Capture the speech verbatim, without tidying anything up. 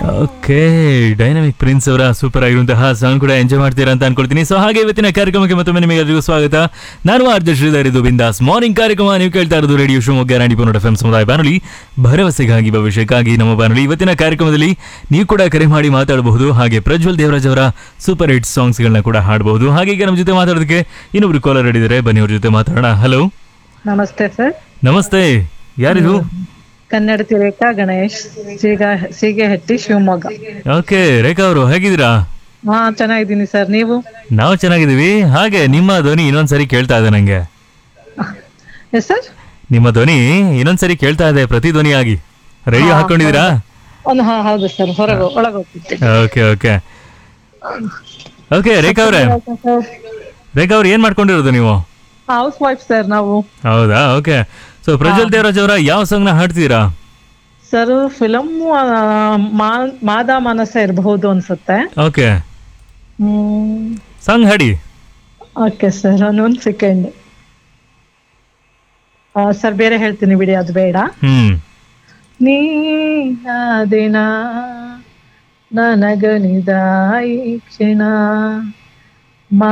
Okay, dynamic prince ಅವರ super ಆಗಿರುವಂತಹ song ಕೂಡ ಎಂಜಾಯ್ ಮಾಡ್ತೀರಾ ಅಂತ ಅನ್ಕೊಳ್ತೀನಿ. ಸೊ ಹಾಗೆ ಇವತ್ತಿನ ಕಾರ್ಯಕ್ರಮಕ್ಕೆ ಮತ್ತೊಮ್ಮೆ ನಿಮಗೆಲ್ಲರಿಗೂ ಸ್ವಾಗತ. ನಾನು ಆರ್ಜೆ ಶ್ರೀಧರ್, ಇದು ಬಿಂದಾಸ್ ಮಾರ್ನಿಂಗ್ ಕಾರ್ಯಕ್ರಮ. ನೀವು ಕೇಳ್ತಾ ಇರೋದು ರೇಡಿಯೋ ಶಿವಮೊಗ್ಗ ನಾಡಿ ಪನ್ನಡ ಎಫ್ ಎಂ ಸಮುದಾಯ ಬಾನುಲಿ, ಭರವಸೆಗಾಗಿ ಭವಿಷ್ಯಕ್ಕಾಗಿ ನಮ್ಮ ಬಾನುಲಿ. ಇವತ್ತಿನ ಕಾರ್ಯಕ್ರಮದಲ್ಲಿ ನೀವು ಕೂಡ ಕರೆ ಮಾಡಿ ಮಾತಾಡಬಹುದು, ಹಾಗೆ ಪ್ರಜ್ವಲ್ ದೇವರಾಜ್ ಅವರ ಸೂಪರ್ ಹಿಟ್ ಸಾಂಗ್ಸ್ಗಳನ್ನ ಕೂಡ ಹಾಡಬಹುದು. ಹಾಗೆ ಈಗ ನಮ್ಮ ಜೊತೆ ಮಾತಾಡೋದಕ್ಕೆ ಇನ್ನೊಬ್ರು ಕಾಲರ್ ಹಿಡಿದರೆ, ಬನ್ನಿ ಅವ್ರ ಜೊತೆ ಮಾತಾಡೋಣ. ಹಲೋ, ನಮಸ್ತೆ ಸರ್. ನಮಸ್ತೆ, ಯಾರಿದು? ಕನ್ನಡತಿ ರೇಖಾ ಗಣೇಶ್, ಸೀಗ ಸೀಗೆಹಟ್ಟಿ, ಶಿವಮೊಗ್ಗ. ಓಕೆ ರೇಖಾ ಅವರು, ಹೇಗಿದ್ದೀರಾ? ಹಾ, ಚೆನ್ನಾಗಿದ್ದೀನಿ ಸರ್. ನೀವು? ನಾವು ಚೆನ್ನಾಗಿದ್ದೀವಿ. ಹಾಗೆ ನಿಮ್ಮ ಧ್ವನಿ ಇನ್ನೊಂದ್ಸರಿ ಕೇಳ್ತಾ ಇದೆ ನಂಗೆ. ಎಸ್ ಸರ್, ನಿಮ್ಮ ಧ್ವನಿ ಇನ್ನೊಂದ್ಸರಿ ಕೇಳ್ತಾ ಇದೆ ಪ್ರತಿಧ್ವನಿಯಾಗಿ. ರೇಡಿಯೋ ಹಾಕೊಂಡಿದ್ದೀರಾ? ಒಂದು ಹಾ ಹೌದು ಸರ್, ಹೊರಗೆ ಒಳಗೆ ಹೋಗ್ತಿದ್ದೆ. ಓಕೆ ಓಕೆ ಓಕೆ ರೇಖಾ ಅವ್ರೆ, ರೇಖಾ ಅವ್ರು ಏನ್ ಮಾಡ್ಕೊಂಡಿರೋದು ನೀವು? ಹೌಸ್ ವೈಫ್ ಸರ್ ನಾವು. ಹೌದಾ? ಓಕೆ. ಸೊ ಪ್ರಜ್ವಲ್ ದೇವರಾಜ್ ಅವರ ಯಾವ ಸಾಂಗ್ ನ ಹಾಡ್ತೀರಾ? ಸರ್ ಫಿಲಮ್ ಮಾದ ಮಾನಸ ಇರಬಹುದು ಅನ್ಸುತ್ತೆ. ಓಕೆ, ಹ್ಮ್ ಸಾಂಗ್ ಹಾಡಿ. ಓಕೆ ಸರ್, ಒಂದೊಂದು ಸೆಕೆಂಡ್ ಸರ್, ಬೇರೆ ಹೇಳ್ತೀನಿ ಬಿಡಿ, ಅದು ಬೇಡ. ಹ್ಮ್ ನೀ ದಿನ ನನಗನಿದ ಈ ಕ್ಷಣ